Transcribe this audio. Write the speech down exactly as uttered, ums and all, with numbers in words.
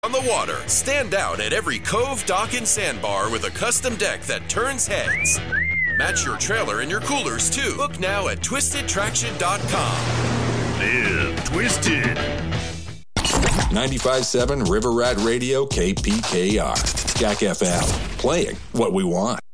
On the water, stand out at every cove, dock, and sandbar with a custom deck that turns heads. Match your trailer and your coolers, too. Book now at twisted traction dot com. Live Twisted. ninety-five point seven River Rat Radio, K P K R. Jack F M. Playing what we want.